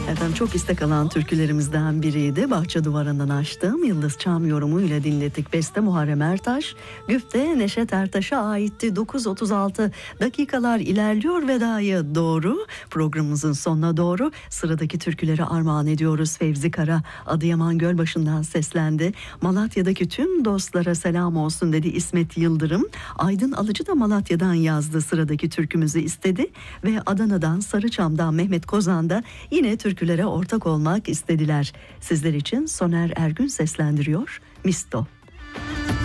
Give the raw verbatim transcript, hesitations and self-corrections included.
Efendim çok istek alan türkülerimizden biriydi. Bahçe Duvarı'ndan açtığım Yıldız Çam yorumuyla dinlettik. Beste Muharrem Ertaş, güfte Neşet Ertaş'a aitti. dokuz otuz altı dakikalar ilerliyor vedaya doğru. Programımızın sonuna doğru sıradaki türküleri armağan ediyoruz. Fevzi Kara Adıyaman Gölbaşı'ndan seslendi. Malatya'daki tüm dostlara selam olsun dedi İsmet Yıldırım. Aydın Alıcı da Malatya'dan yazdı. Sıradaki türkümüzü istedi ve Adana'dan Sarıçam'dan Mehmet Kozan da yine türkülere ortak olmak istediler. Sizler için Soner Ergün seslendiriyor. Misto.